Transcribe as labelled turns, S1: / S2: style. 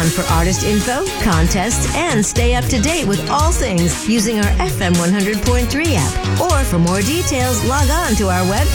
S1: on for artist info, contests, and stay up to date with all things using our FM 100.3 app. Or for more details, log on to our webpage.